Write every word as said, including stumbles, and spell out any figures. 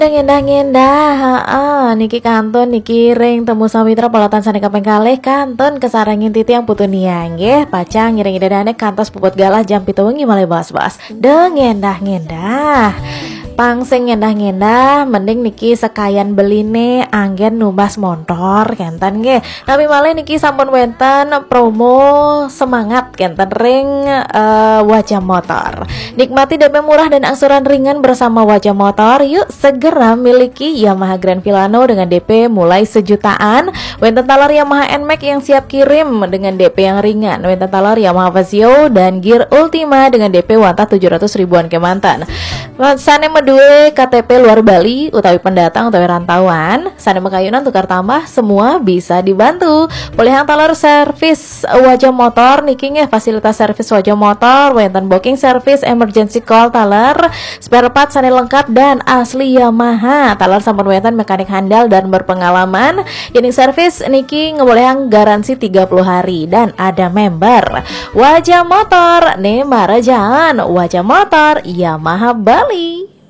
Ngendah-ngendah, heeh, niki kantun niki ring temu sawitra polotan sane kaping kalih kantun kesarangin titi yang putu niang nggih pacang ngiring idadane kantos puput galah jam pitu wengi malih bas-bas. Dengendah-ngendah. Pangsing ngendah-ngendah mending niki sekayan beline anggen numbas motor kenten nggih. Tapi malih niki sampun wenten promo semangat kenten ring uh, Wajah Motor. Nikmati D P murah dan angsuran ringan bersama Wajah Motor. Yuk segera miliki Yamaha Grand Filano dengan D P mulai sejutaan. Wenten talar Yamaha N-Max yang siap kirim dengan D P yang ringan. Wenten talar Yamaha Vasio dan Gear Ultima dengan D P wantah tujuh ratus ribuan kemantan. Sane medue K T P luar Bali utawi pendatang utawi rantauan, sane mekayunan tukar tambah semua bisa dibantu. Boleh talar servis Wajah Motor niki nggih fasilitas servis Wajah Motor, wonten booking service, emergency call talar, spare part sane lengkap dan asli Yamaha. Talar sampun wonten mekanik handal dan berpengalaman. Yening servis niki ngebolehan garansi tiga puluh hari dan ada member. Wajah Motor ne marajaan Wajah Motor Yamaha Bali.